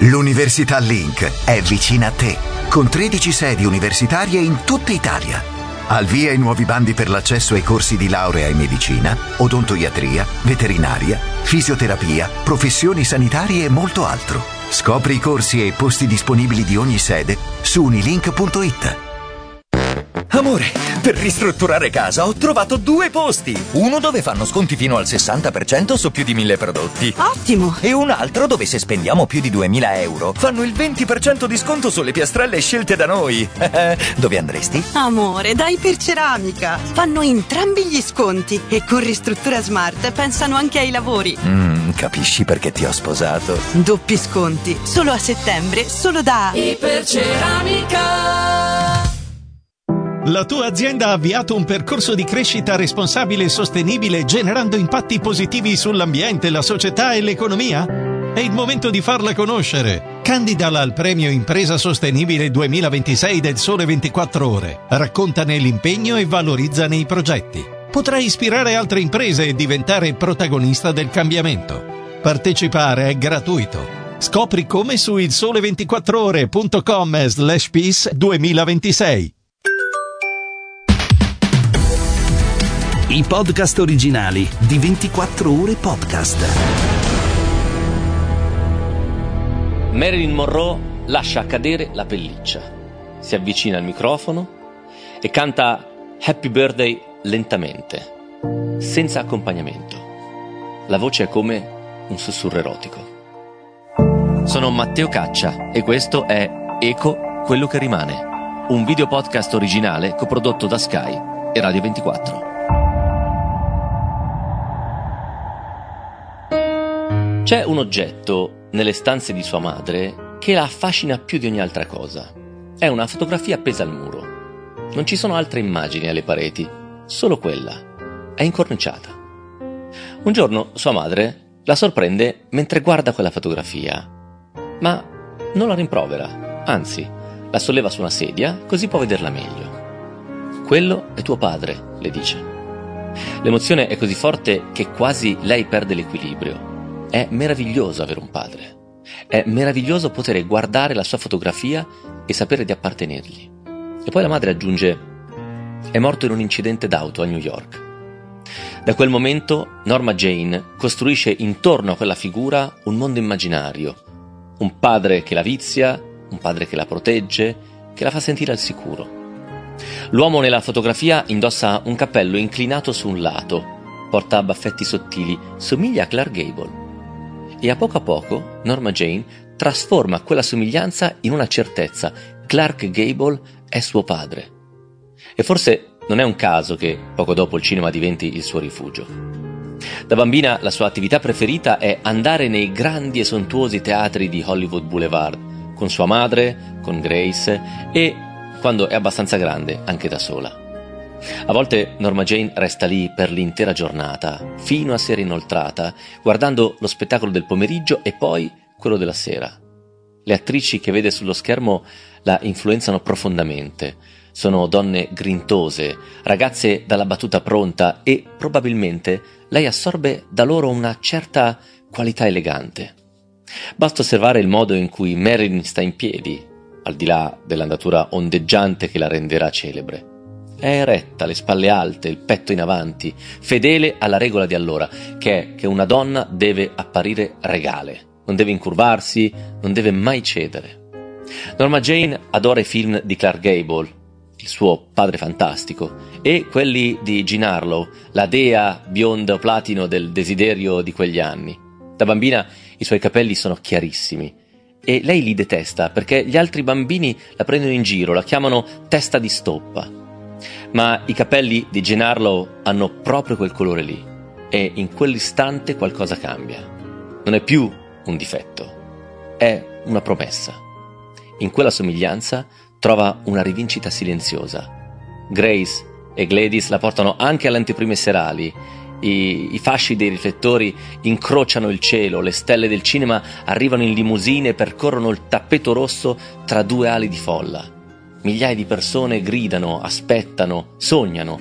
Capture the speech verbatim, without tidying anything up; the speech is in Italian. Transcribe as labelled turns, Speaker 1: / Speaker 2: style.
Speaker 1: L'Università Link è vicina a te, con tredici sedi universitarie in tutta Italia. Al via i nuovi bandi per l'accesso ai corsi di laurea in medicina, odontoiatria, veterinaria, fisioterapia, professioni sanitarie e molto altro. Scopri i corsi e i posti disponibili di ogni sede su unilink punto it.
Speaker 2: Amore, per ristrutturare casa ho trovato due posti. Uno dove fanno sconti fino al sessanta per cento su più di mille prodotti.
Speaker 3: Ottimo!
Speaker 2: E un altro dove se spendiamo più di duemila euro fanno il venti per cento di sconto sulle piastrelle scelte da noi. Dove andresti?
Speaker 3: Amore, dai per Ceramica. Fanno entrambi gli sconti e con Ristruttura Smart pensano anche ai lavori.
Speaker 2: Mm, capisci perché ti ho sposato?
Speaker 3: Doppi sconti, solo a settembre, solo da
Speaker 4: Iperceramica.
Speaker 5: La tua azienda ha avviato un percorso di crescita responsabile e sostenibile generando impatti positivi sull'ambiente, la società e l'economia? È il momento di farla conoscere. Candidala al premio Impresa Sostenibile duemilaventisei del Sole ventiquattro Ore. Raccontane l'impegno e valorizzane i progetti. Potrai ispirare altre imprese e diventare protagonista del cambiamento. Partecipare è gratuito. Scopri come su il sole ventiquattro ore punto com slash peace duemilaventisei.
Speaker 6: I podcast originali di ventiquattro ore Podcast.
Speaker 7: Marilyn Monroe lascia cadere la pelliccia, si avvicina al microfono e canta Happy Birthday lentamente, senza accompagnamento. La voce è come un sussurro erotico. Sono Matteo Caccia e questo è Eco, quello che rimane, un video podcast originale coprodotto da Sky e Radio ventiquattro. C'è un oggetto nelle stanze di sua madre che la affascina più di ogni altra cosa. È una fotografia appesa al muro. Non ci sono altre immagini alle pareti, solo quella. È incorniciata. Un giorno sua madre la sorprende mentre guarda quella fotografia, ma non la rimprovera, anzi, la solleva su una sedia così può vederla meglio. Quello è tuo padre, le dice. L'emozione è così forte che quasi lei perde l'equilibrio. È meraviglioso avere un padre. È meraviglioso poter guardare la sua fotografia e sapere di appartenergli. E poi la madre aggiunge: è morto in un incidente d'auto a New York. Da quel momento Norma Jane costruisce intorno a quella figura un mondo immaginario. Un padre che la vizia, un padre che la protegge, che la fa sentire al sicuro. L'uomo nella fotografia indossa un cappello inclinato su un lato, porta baffetti sottili, somiglia a Clark Gable. E a poco a poco Norma Jane trasforma quella somiglianza in una certezza: Clark Gable è suo padre. E forse non è un caso che poco dopo il cinema diventi il suo rifugio. Da bambina la sua attività preferita è andare nei grandi e sontuosi teatri di Hollywood Boulevard, con sua madre, con Grace e, quando è abbastanza grande, anche da sola. A volte Norma Jane resta lì per l'intera giornata, fino a sera inoltrata, guardando lo spettacolo del pomeriggio e poi quello della sera. Le attrici che vede sullo schermo la influenzano profondamente. Sono donne grintose, ragazze dalla battuta pronta e, probabilmente, lei assorbe da loro una certa qualità elegante. Basta osservare il modo in cui Marilyn sta in piedi, al di là dell'andatura ondeggiante che la renderà celebre. È eretta, le spalle alte, il petto in avanti, fedele alla regola di allora, che è che una donna deve apparire regale, non deve incurvarsi, non deve mai cedere. Norma Jane adora i film di Clark Gable, il suo padre fantastico, e quelli di Jean Harlow, la dea bionda o platino del desiderio di quegli anni. Da bambina i suoi capelli sono chiarissimi e lei li detesta perché gli altri bambini la prendono in giro, la chiamano testa di stoppa. Ma i capelli di Jean Harlow hanno proprio quel colore lì e in quell'istante qualcosa cambia. Non è più un difetto, è una promessa. In quella somiglianza trova una rivincita silenziosa. Grace e Gladys la portano anche alle anteprime serali. I, I fasci dei riflettori incrociano il cielo, le stelle del cinema arrivano in limousine e percorrono il tappeto rosso tra due ali di folla. Migliaia di persone gridano, aspettano, sognano